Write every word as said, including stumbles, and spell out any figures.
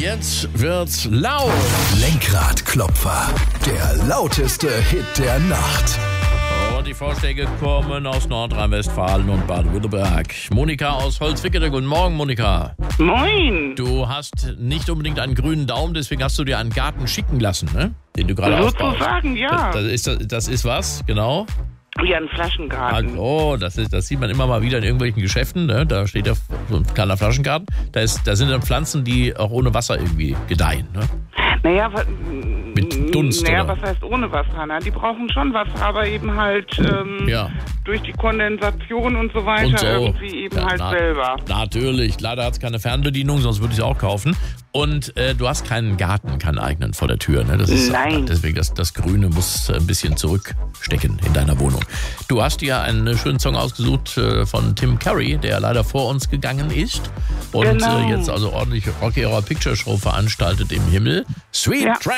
Jetzt wird's laut. Lenkradklopfer, der lauteste Hit der Nacht. Und die Vorschläge kommen aus Nordrhein-Westfalen und Baden-Württemberg. Monika aus Holzwickede. Guten Morgen, Monika. Moin. Du hast nicht unbedingt einen grünen Daumen, deswegen hast du dir einen Garten schicken lassen, ne? Den du gerade aufbaust. Sozusagen, ja. Das, das, ist, das, das ist was, genau? Ja, ein Flaschengarten. Oh, das, ist, das sieht man immer mal wieder in irgendwelchen Geschäften, ne? Da steht ja so ein kleiner Flaschengarten. Da, ist, da sind dann Pflanzen, die auch ohne Wasser irgendwie gedeihen, ne? Naja, wa- Mit Dunst, naja oder? was heißt ohne Wasser? Na, die brauchen schon Wasser, aber eben halt ähm, Ja. durch die Kondensation und so weiter Und so. irgendwie eben Ja, halt na, selber. Natürlich. Leider hat es keine Fernbedienung, sonst würde ich es auch kaufen. Und äh, du hast keinen Garten, keinen eigenen vor der Tür. Ne? Das ist, Nein. Deswegen, das, das Grüne muss ein bisschen zurückstecken in deiner Wohnung. Du hast dir einen schönen Song ausgesucht äh, von Tim Curry, der leider vor uns gegangen ist. Und Genau. äh, jetzt also ordentlich Rocky Horror Picture Show veranstaltet im Himmel. Sweet Ja. Tra-